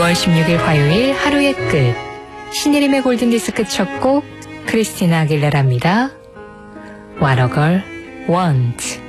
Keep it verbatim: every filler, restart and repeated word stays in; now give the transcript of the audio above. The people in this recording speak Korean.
유월 십육일 화요일 하루의 끝. 신예림의 골든디스크 첫 곡 크리스티나 아길레라입니다. What a girl wants.